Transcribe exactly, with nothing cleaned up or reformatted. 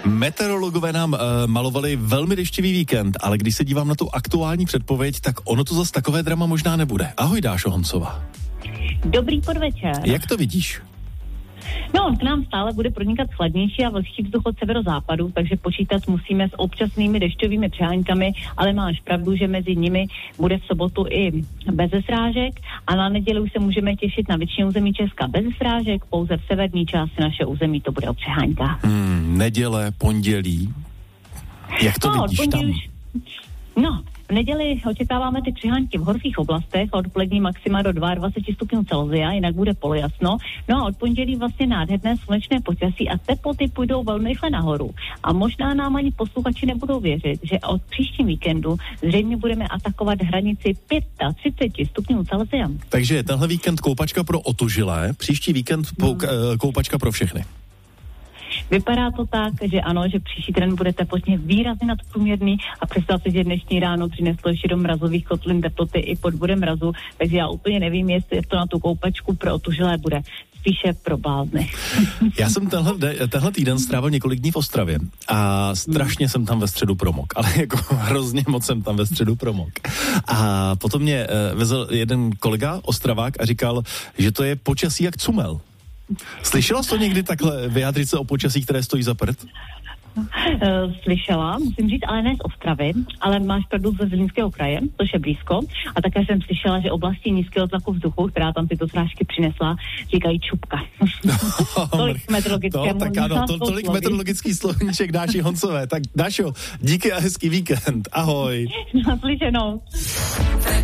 Meteorologové nám uh, malovali velmi deštivý víkend, ale když se dívám na tu aktuální předpověď, tak ono to zas takové drama možná nebude. Ahoj, Dášo Honcová. Dobrý podvečer. Jak to vidíš? No, on k nám stále bude pronikat chladnější a vlhčí vzduch od severozápadu, takže počítat musíme s občasnými dešťovými přeháňkami, ale máš pravdu, že mezi nimi bude v sobotu i beze srážek a na neděli už se můžeme těšit na většině území Česka beze srážek, pouze v severní části naše území to bude o přeháňkách. Hmm, neděle, pondělí. Jak to no, vidíš tam? Už... No, v neděli očekáváme ty přiháňky v horských oblastech, odpolední maxima do dvacet dva stupňů Celsia, jinak bude polojasno. No a od pondělí vlastně nádherné slunečné počasí a teploty půjdou velmi rychle nahoru. A možná nám ani posluchači nebudou věřit, že od příštím víkendu zřejmě budeme atakovat hranici třicet pět stupňů Celsia. Takže tenhle víkend koupačka pro otužilé, příští víkend pouk- hmm. koupačka pro všechny. Vypadá to tak, že ano, že příští trend bude teplotně výrazně nadprůměrný a představte, že dnešní ráno přineslo ještě do mrazových kotlin teploty i pod bodem mrazu, takže já úplně nevím, jestli to na tu koupačku pro otužilé bude spíše pro blázny. Já jsem tenhle, tenhle týden strávil několik dní v Ostravě a strašně hmm. jsem tam ve středu promok, ale jako hrozně moc jsem tam ve středu promok. A potom mě uh, vezl jeden kolega Ostravák a říkal, že to je počasí jak cumel. Slyšela jsi to někdy takhle vyjádřit se o počasí, které stojí za prd? Slyšela, musím říct, ale ne z Ostravy, ale máš pravdu ze Zlínského kraje, což je blízko. A také jsem slyšela, že oblasti nízkého tlaku vzduchu, která tam tyto srážky přinesla, říkají čupka. Tolik meteorologické. To, tak ano, to, tolik meteorologický slovníček Dáši Honcové. Tak Dášo, díky a hezký víkend. Ahoj. Naslyšenou.